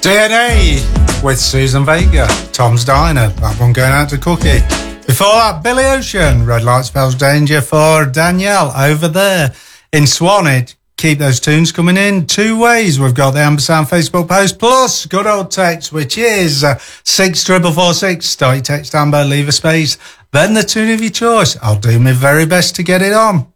DNA with Susan Vega, Tom's Diner, that one going out to Cookie. Before that, Billy Ocean, Red Light Spells Danger for Danielle over there in Swanage. Keep those tunes coming in 2 ways. We've got the Ampersand Facebook post plus good old text, which is 64446. Start your text, Amber, leave a space, then the tune of your choice. I'll do my very best to get it on.